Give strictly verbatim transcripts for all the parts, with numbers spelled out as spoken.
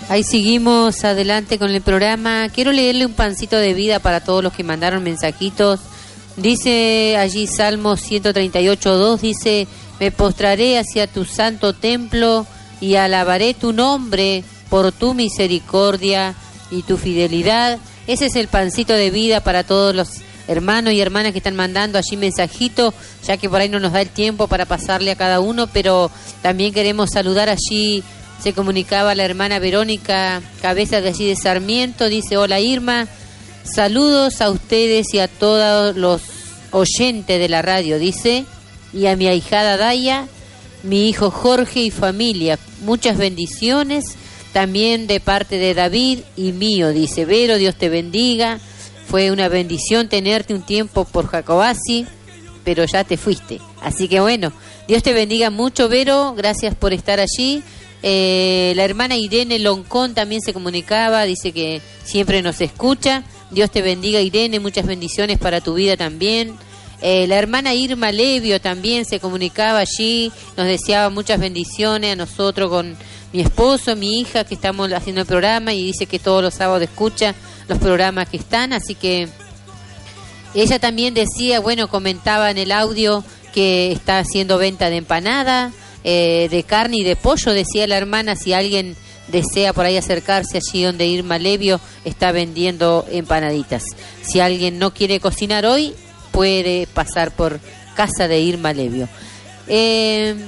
Ahí seguimos adelante con el programa. Quiero leerle un pancito de vida para todos los que mandaron mensajitos. Dice allí Salmo ciento treinta y ocho, dos, dice: me postraré hacia tu santo templo y alabaré tu nombre por tu misericordia y tu fidelidad. Ese es el pancito de vida para todos los hermanos y hermanas que están mandando allí mensajito, ya que por ahí no nos da el tiempo para pasarle a cada uno, pero también queremos saludar allí. Se comunicaba la hermana Verónica Cabeza de allí de Sarmiento, dice: hola Irma, saludos a ustedes y a todos los oyentes de la radio, dice, y a mi ahijada Daya, mi hijo Jorge y familia, muchas bendiciones, también de parte de David y mío, dice. Vero, Dios te bendiga, fue una bendición tenerte un tiempo por Jacobasi, pero ya te fuiste, así que bueno, Dios te bendiga mucho, Vero, gracias por estar allí. Eh, la hermana Irene Loncón también se comunicaba, dice que siempre nos escucha. Dios te bendiga, Irene, muchas bendiciones para tu vida también. Eh, la hermana Irma Levio también se comunicaba allí, nos deseaba muchas bendiciones a nosotros con mi esposo, mi hija, que estamos haciendo el programa, y dice que todos los sábados escucha los programas que están, así que ella también decía, bueno, comentaba en el audio que está haciendo venta de empanada, Eh, de carne y de pollo, decía la hermana, si alguien desea por ahí acercarse allí donde Irma Levio está vendiendo empanaditas. Si alguien no quiere cocinar hoy, puede pasar por casa de Irma Levio. Eh,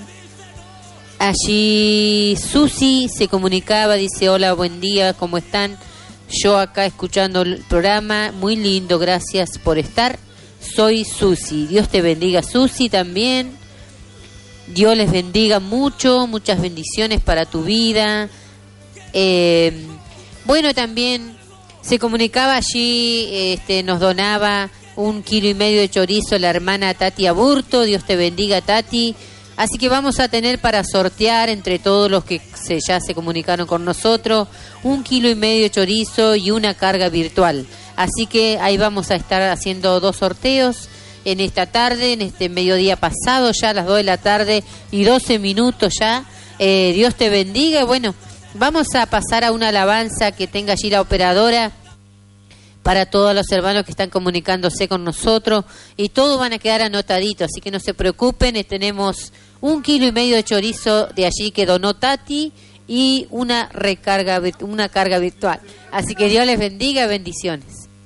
allí Susi se comunicaba, dice: hola, buen día, ¿cómo están? Yo acá escuchando el programa, muy lindo, gracias por estar. Soy Susi, Dios te bendiga, Susi, también. Dios les bendiga mucho, muchas bendiciones para tu vida. Eh, bueno, también se comunicaba allí, este, nos donaba un kilo y medio de chorizo la hermana Tati Aburto. Dios te bendiga, Tati. Así que vamos a tener para sortear entre todos los que se, ya se comunicaron con nosotros, un kilo y medio de chorizo y una carga virtual. Así que ahí vamos a estar haciendo dos sorteos en esta tarde, en este mediodía pasado, ya a las dos de la tarde y doce minutos ya. Eh, Dios te bendiga. Bueno, vamos a pasar a una alabanza que tenga allí la operadora para todos los hermanos que están comunicándose con nosotros, y todos van a quedar anotaditos, así que no se preocupen. Eh, tenemos un kilo y medio de chorizo de allí que donó Tati y una recarga, una carga virtual. Así que Dios les bendiga, bendiciones.